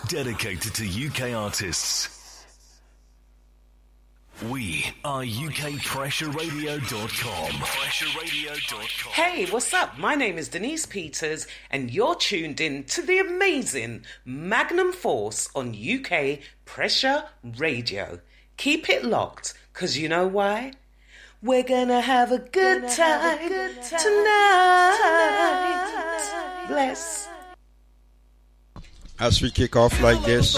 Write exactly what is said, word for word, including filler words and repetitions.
dedicated to U K artists. We are U K Pressure Radio dot com. Pressure Radio dot com. Hey, what's up? My name is Denise Peters, and you're tuned in to the amazing Magnum Force on U K Pressure Radio. Keep it locked, because you know why? We're gonna have a good time, a good time tonight. tonight. Bless. As we kick off like this,